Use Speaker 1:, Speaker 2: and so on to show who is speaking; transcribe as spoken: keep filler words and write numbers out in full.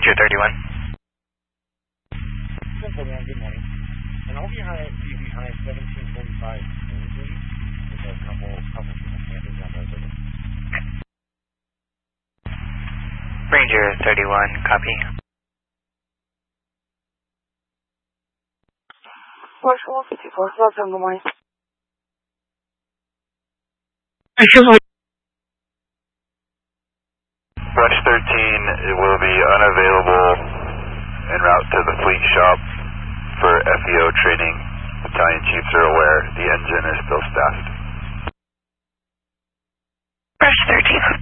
Speaker 1: Ranger thirty-one.
Speaker 2: thirty-one, good morning. And I'll be high, be behind seventeen forty-five, please. There's a couple, couple people camping on those.
Speaker 1: Ranger thirty-one, copy.
Speaker 3: Marshall fifty-four, good morning.
Speaker 4: Rush thirteen will be unavailable en route to the fleet shop for F E O training. Battalion chiefs are aware the engine is still staffed.
Speaker 3: Rush thirteen,